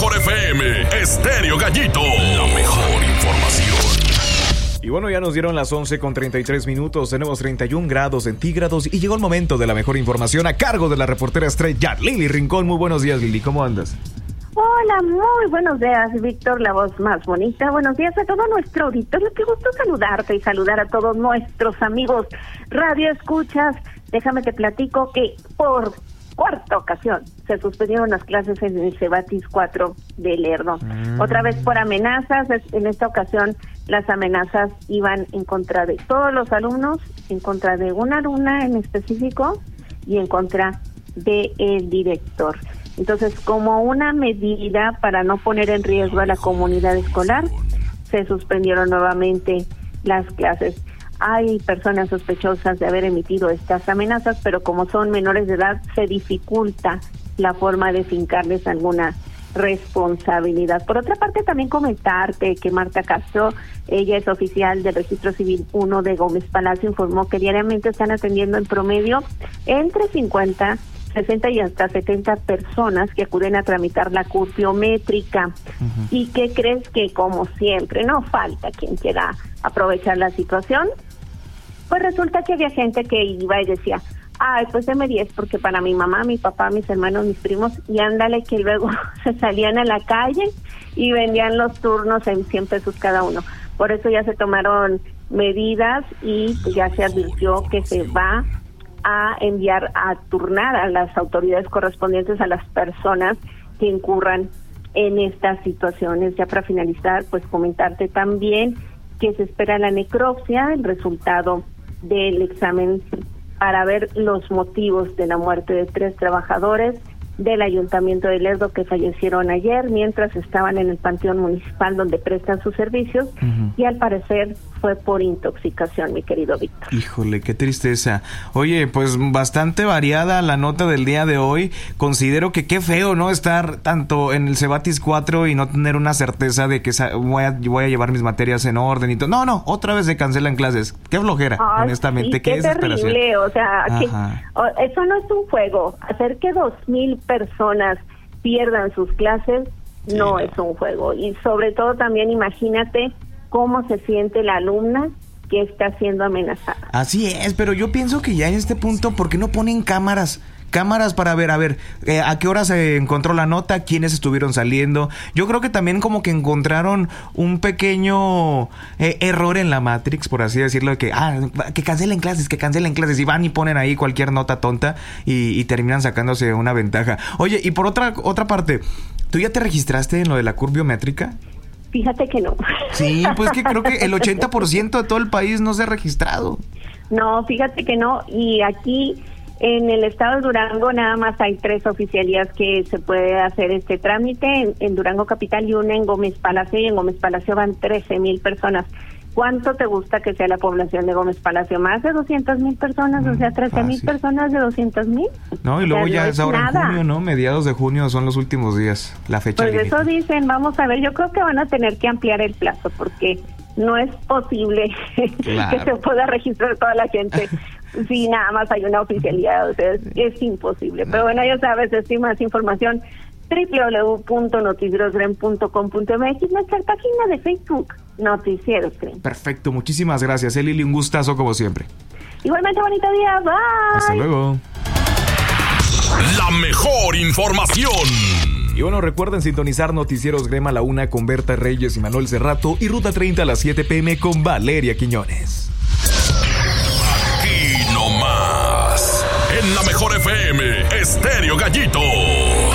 mejor FM, Estéreo Gallito. La mejor información. Y bueno, ya nos dieron las 11:33. Tenemos 31 grados centígrados y llegó el momento de la mejor información a cargo de la reportera estrella Lili Rincón. Muy buenos días, Lili. ¿Cómo andas? Hola, muy buenos días, Víctor, la voz más bonita. Buenos días a todo nuestro auditorio. Qué gusto saludarte y saludar a todos nuestros amigos radio escuchas. Déjame te platico que por cuarta ocasión se suspendieron las clases en el Cebatis 4 de Lerdo. Otra vez por amenazas. En esta ocasión las amenazas iban en contra de todos los alumnos, en contra de una alumna en específico y en contra del director. Entonces, como una medida para no poner en riesgo a la comunidad escolar, se suspendieron nuevamente las clases. Hay personas sospechosas de haber emitido estas amenazas, pero como son menores de edad, se dificulta la forma de fincarles alguna responsabilidad. Por otra parte, también comentarte que Marta Castro, ella es oficial del Registro Civil 1 de Gómez Palacio, informó que diariamente están atendiendo en promedio entre 50, 60 y hasta 70 personas que acuden a tramitar la CUR biométrica. ¿Y qué crees? Que como siempre, no falta quien quiera aprovechar la situación. Pues resulta que había gente que iba y decía, ay, pues deme 10 porque para mi mamá, mi papá, mis hermanos, mis primos, y ándale que luego se salían a la calle y vendían los turnos en 100 pesos cada uno. Por eso ya se tomaron medidas y ya se advirtió que se va a enviar a turnar a las autoridades correspondientes a las personas que incurran en estas situaciones. Ya para finalizar, pues comentarte también que se espera la necropsia, el resultado del examen para ver los motivos de la muerte de 3 trabajadores del Ayuntamiento de Lerdo que fallecieron ayer mientras estaban en el Panteón Municipal donde prestan sus servicios y al parecer fue por intoxicación, mi querido Víctor. Híjole, qué tristeza. Oye, pues bastante variada la nota del día de hoy. Considero que qué feo, ¿no? Estar tanto en el Cebatis 4 y no tener una certeza de que voy a llevar mis materias en orden y todo. No, otra vez se cancelan clases. Qué flojera, honestamente. Sí, qué terrible, o sea, eso no es un juego. Hacer que 2,000 personas pierdan sus clases no es un juego. Y sobre todo también imagínate cómo se siente la alumna que está siendo amenazada. Así es, pero yo pienso que ya en este punto, ¿por qué no ponen cámaras para ver, a qué hora se encontró la nota, quiénes estuvieron saliendo? Yo creo que también como que encontraron un pequeño error en la Matrix, por así decirlo, de que cancelen clases, y van y ponen ahí cualquier nota tonta y terminan sacándose una ventaja. Oye, y por otra parte, ¿tú ya te registraste en lo de la CUR biométrica? Fíjate que no. Sí, pues que creo que el 80% de todo el país no se ha registrado. No, fíjate que no, y aquí en el estado de Durango nada más hay 3 oficialías que se puede hacer este trámite, en Durango Capital y una en Gómez Palacio, y en Gómez Palacio van 13,000 personas. ¿Cuánto te gusta que sea la población de Gómez Palacio? ¿Más de 200,000 personas? O sea, 13,000 personas de 200,000. No, y luego ya es ahora en junio, ¿no? Mediados de junio son los últimos días, la fecha Pues límite. eso dicen, vamos a ver, yo creo que van a tener que ampliar el plazo porque no es posible que se pueda registrar toda la gente si nada más hay una oficialidad, o sea, es imposible. Pero bueno, ya sabes, si más información www.noticierosgren.com.mx, nuestra página de Facebook, Noticieros Gren. Perfecto, muchísimas gracias, Lili, un gustazo como siempre. Igualmente, bonito día, bye. Hasta luego. La mejor información. Y bueno, recuerden sintonizar Noticieros Grema a la 1 con Berta Reyes y Manuel Cerrato, y Ruta 30 a las 7 p.m. con Valeria Quiñones. Aquí nomás, en la mejor FM, Estéreo Gallito.